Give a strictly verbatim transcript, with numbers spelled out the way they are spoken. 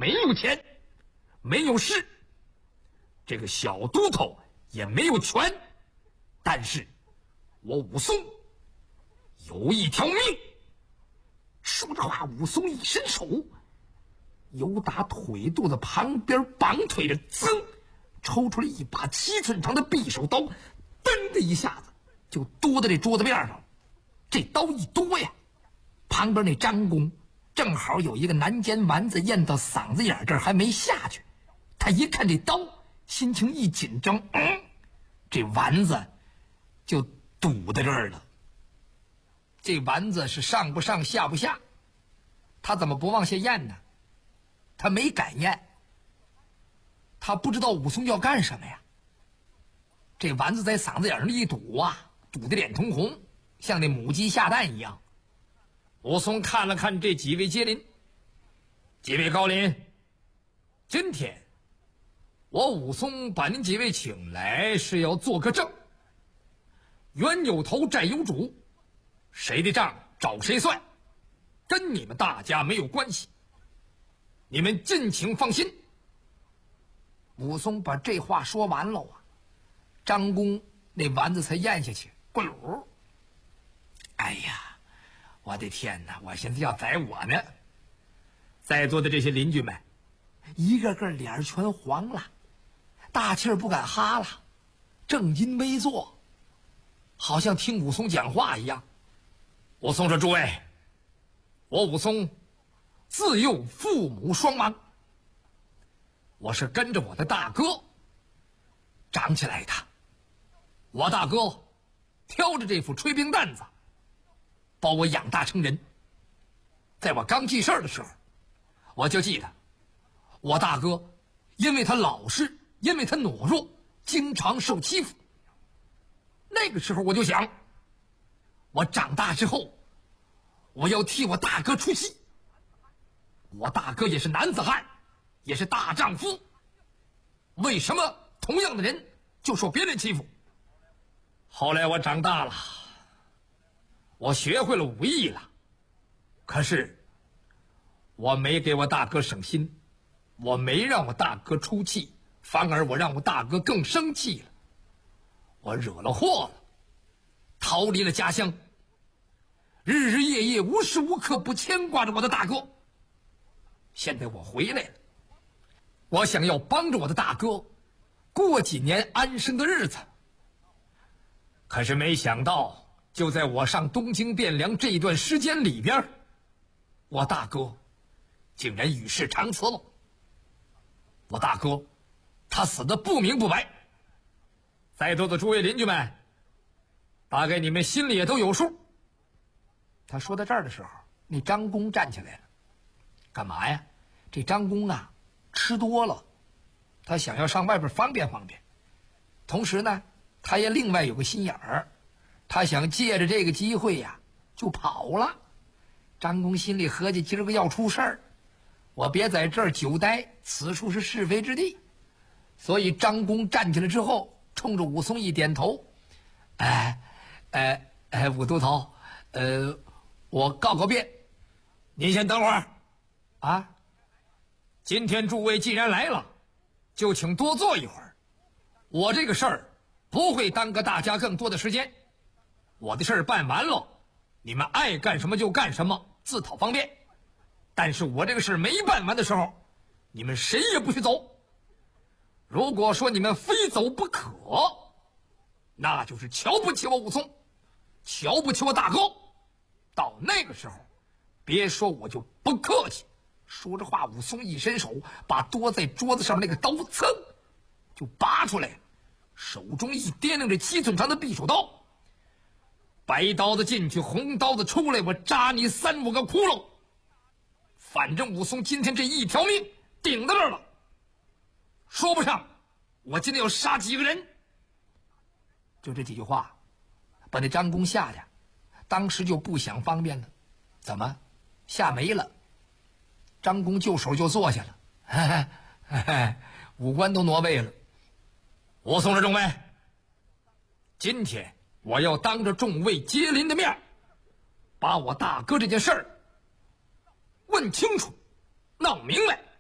没有钱，没有势，这个小都头也没有权，但是我武松有一条命。说着话，武松一伸手，由打腿肚子旁边绑腿的噌抽出来一把七寸长的匕首刀，噔的一下子就剁在这桌子面上。这刀一剁呀，旁边那张公正好有一个南尖丸子咽到嗓子眼这儿还没下去，他一看这刀，心情一紧张，嗯，这丸子就堵在这儿了。这丸子是上不上下不下，他怎么不往下咽呢？他没敢咽，他不知道武松要干什么呀。这丸子在嗓子眼上一堵啊，堵得脸通红，像那母鸡下蛋一样。武松看了看这几位接邻，几位高邻，今天我武松把您几位请来是要做个证，冤有头债有主，谁的账找谁算，跟你们大家没有关系，你们尽情放心。武松把这话说完了啊，张公那丸子才咽下去，咕噜。哎呀，我的天哪，我现在要宰我呢。在座的这些邻居们一个个脸全黄了，大气儿不敢哈了，正襟危坐，好像听武松讲话一样。武松说：诸位，我武松自幼父母双亡，我是跟着我的大哥长起来的。我大哥挑着这副炊饼担子把我养大成人。在我刚记事儿的时候，我就记得我大哥因为他老实，因为他懦弱，经常受欺负。那个时候我就想，我长大之后我要替我大哥出气。我大哥也是男子汉，也是大丈夫，为什么同样的人就受别人欺负？后来我长大了，我学会了武艺了，可是我没给我大哥省心，我没让我大哥出气，反而我让我大哥更生气了。我惹了祸了，逃离了家乡，日日夜夜无时无刻不牵挂着我的大哥。现在我回来了，我想要帮着我的大哥过几年安生的日子。可是没想到，就在我上东京汴梁这一段时间里边，我大哥竟然与世长辞了。我大哥他死得不明不白，在座的诸位邻居们大概你们心里也都有数。他说到这儿的时候，那张公站起来了。干嘛呀？这张公啊吃多了，他想要上外边方便方便，同时呢他也另外有个心眼儿，他想借着这个机会呀就跑了。张公心里合计，今儿个要出事儿，我别在这儿久待，此处是是非之地。所以张公站起来之后，冲着武松一点头，哎哎哎，武都头，呃，我告个别。您先等会儿啊，今天诸位既然来了，就请多坐一会儿。我这个事儿不会耽搁大家更多的时间，我的事儿办完了，你们爱干什么就干什么，自讨方便。但是我这个事儿没办完的时候，你们谁也不许走。如果说你们非走不可，那就是瞧不起我武松，瞧不起我大哥。到那个时候，别说我就不客气。说着话，武松一伸手，把多在桌子上那个刀噌就拔出来了，手中一掂量着七寸长的匕首刀，白刀子进去，红刀子出来，我扎你三五个窟窿。反正武松今天这一条命顶在这儿了，说不上我今天要杀几个人。就这几句话把那张公吓得当时就不想方便了。怎么吓没了？张公就手就坐下了，嘿嘿嘿嘿，五官都挪位了。武松说：众位，今天我要当着众位接邻的面，把我大哥这件事儿问清楚，闹明白。